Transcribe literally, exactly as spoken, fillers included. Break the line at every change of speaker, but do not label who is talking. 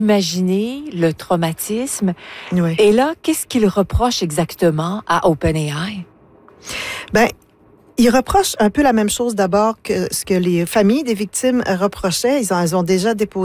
Imaginez le traumatisme.
Oui.
Et là, qu'est-ce qu'il reproche exactement à OpenAI?
Ben, ils reprochent un peu la même chose d'abord que ce que les familles des victimes reprochaient. Ils ont, elles ont déjà déposé